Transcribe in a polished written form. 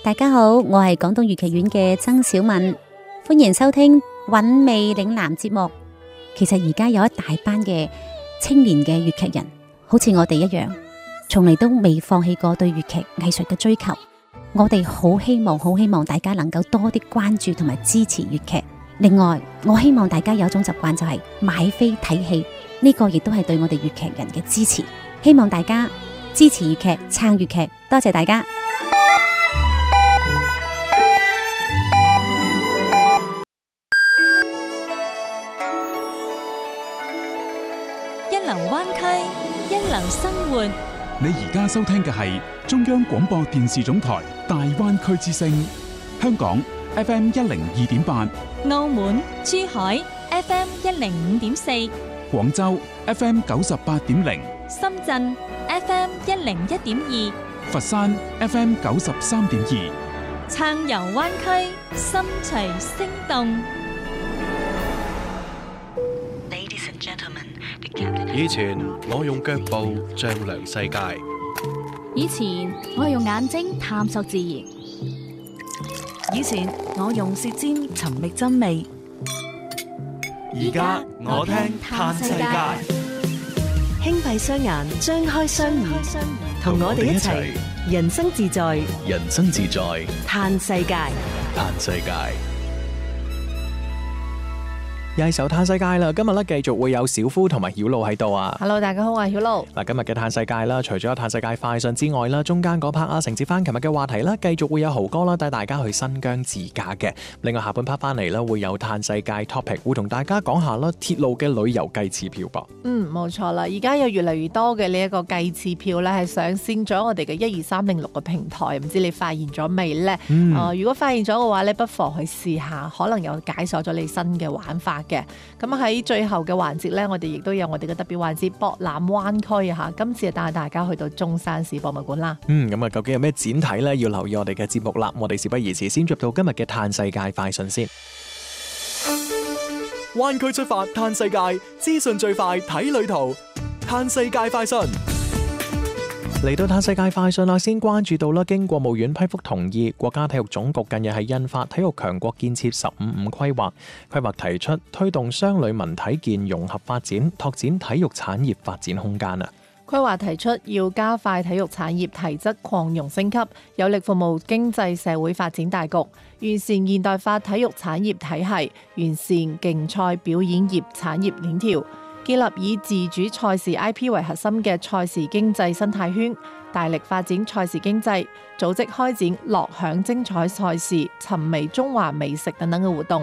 大家好，我係廣東粵劇院嘅曾小敏，歡迎收聽韻味嶺南節目。其實而家有一大班嘅青年嘅粵劇人，好似我哋一樣，從嚟都未放棄過對粵劇藝術嘅追求。我哋好希望大家能夠多啲關注同埋支持粵劇。另外，我希望大家有一種習慣，就係買飛睇戲，呢個亦都係對我哋粵劇人嘅支持。希望大家支持粵劇，撐粵劇，多謝大家。 一流灣區，一流生活。 你而家收聽嘅係中央廣播電視總台大灣區之聲，香港 FM 102.8， 澳門、珠海 FM 105.4， 廣州 FM 98.0， 深圳 FM 101.2， 佛山 FM 93.2。 撐遊灣區，心隨聲動。 以前我用腳步丈量世界， 以前我用眼睛探索自然， 以前我用舌尖尋覓真味， 而家我聽嘆世界。 輕閉雙眼，張開雙耳，同我哋一齊人生自在， 人生自在， 嘆世界， 嘆世界。 又係時候嘆世界啦！今日咧繼續會有小夫同埋曉露喺度啊。 Hello， 大家好，我係曉露。 嗱，今日嘅嘆世界啦，除咗有嘆世界快訊之外啦，中間嗰 part 啊，承接翻琴日嘅話題啦，繼續會有豪哥啦帶大家去新疆自駕嘅。另外下半 part 翻嚟啦，會有嘆世界 topic， 會同大家講下啦鐵路嘅旅遊計次票噃。 冇錯啦，而家有越嚟越多嘅呢一個計次票咧，係上線咗我哋嘅12306嘅平台，唔知你發現咗未呢？如果發現咗嘅話咧，不妨去試下，可能有解鎖咗你新嘅玩法嘅。咁喺最後嘅環節呢，我哋亦都有我哋嘅特別環節博覽灣區啊！今次就帶大家去到中山市博物館啦。 咁啊，究竟有咩展睇呢？要留意我哋嘅節目啦。我哋事不宜遲，先入到今日嘅嘆世界快訊先。 灣區出發嘆世界，資訊最快睇旅途。嘆世界快訊。 嚟到嘆世界快訊啦，先關注到啦，經國務院批復同意，國家體育總局近日係印發體育強國建設15-5規劃，規劃提出推動雙旅文體健融合發展，拓展體育產業發展空間啊。 規劃提出要加快體育產業提質擴容升級，有力服務經濟社會發展大局，完善現代化體育產業體系，完善競賽表演業產業鏈條，建立以自主賽事 IP 為核心嘅賽事經濟生態圈，大力發展賽事經濟，組織開展樂享精彩賽事、尋味中華美食等等嘅活動。